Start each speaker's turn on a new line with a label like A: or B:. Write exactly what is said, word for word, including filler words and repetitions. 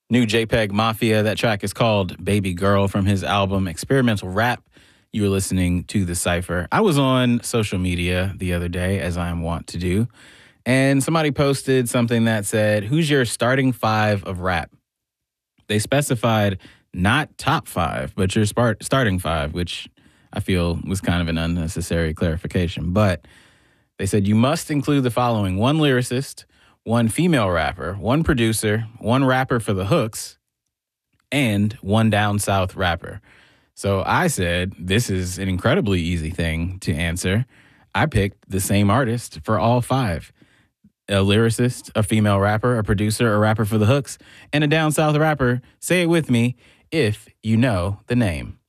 A: New JPEG Mafia. That track is called Baby Girl from his album Experimental Rap. You were listening to The Cypher. I was on social media the other day, as I am wont to do, and somebody posted something that said, who's your starting five of rap? They specified not top five, but your spart- starting five, which I feel was kind of an unnecessary clarification. But they said you must include the following: one lyricist, one female rapper, one producer, one rapper for the hooks, and one down south rapper. So I said, this is an incredibly easy thing to answer. I picked the same artist for all five: a lyricist, a female rapper, a producer, a rapper for the hooks, and a down south rapper. Say it with me if you know the name.